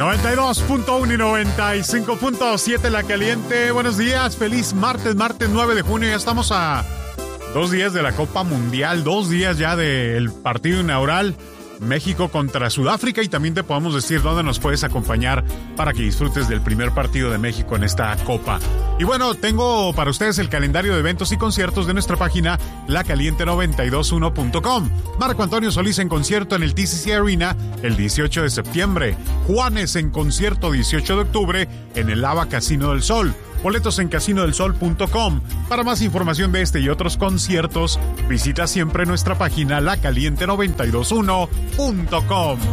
92.1 y 95.7 La Caliente. Buenos días, feliz martes 9 de junio. Ya estamos a 2 días de la Copa Mundial, 2 días ya del partido inaugural, México contra Sudáfrica, y también te podemos decir dónde nos puedes acompañar para que disfrutes del primer partido de México en esta Copa. Y bueno, tengo para ustedes el calendario de eventos y conciertos de nuestra página lacaliente921.com. Marco Antonio Solís en concierto en el TCC Arena el 18 de septiembre. Juanes en concierto 18 de octubre en el Lava Casino del Sol. Boletos en casinodelsol.com. Para más información de este y otros conciertos, visita siempre nuestra página lacaliente921.com.